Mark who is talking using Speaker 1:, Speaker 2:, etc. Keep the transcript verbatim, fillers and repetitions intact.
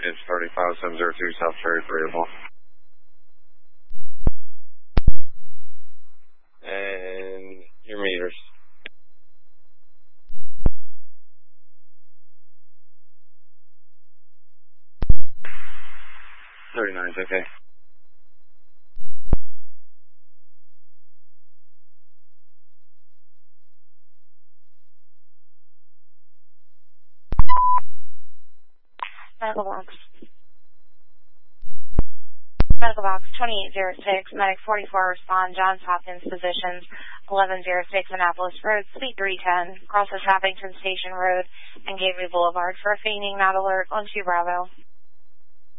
Speaker 1: It's thirty-five seven zero two South Cherry variable. And your meters. thirty-nine is okay.
Speaker 2: Medical box. Medical box twenty-eight oh six, medic forty-four respond, Johns Hopkins positions eleven oh six Annapolis Road, Suite three ten, crosses Happington Station Road and Gateway Boulevard for a feigning not alert on two Bravo.